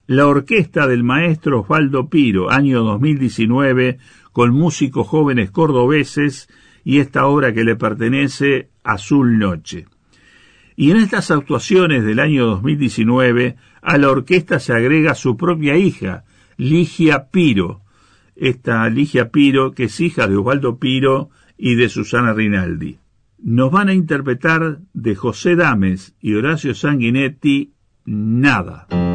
la orquesta del maestro Osvaldo Piro, año 2019, con músicos jóvenes cordobeses y esta obra que le pertenece, Azul Noche. Y en estas actuaciones del año 2019, a la orquesta se agrega su propia hija, Ligia Piro. Esta Ligia Piro, que es hija de Osvaldo Piro y de Susana Rinaldi. Nos van a interpretar de José Dames y Horacio Sanguinetti, Nada.